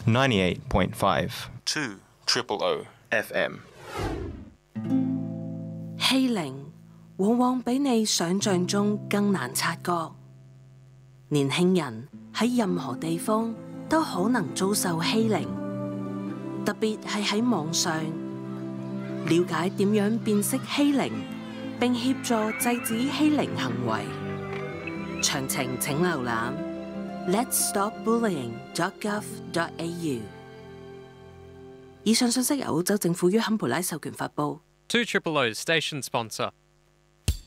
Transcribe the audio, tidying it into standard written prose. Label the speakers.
Speaker 1: 98.5 2 Triple O FM。
Speaker 2: 欺凌往往比你想象中更難察覺。年輕人喺任何地方都可能遭受欺凌，特別係喺網上。了解點樣辨識欺凌，並協助制止欺凌行為。詳情請瀏覽 letsstopbullying.gov.au。以上信息由澳洲政府於坎培拉授權發布。
Speaker 3: 2 Triple O's station sponsor.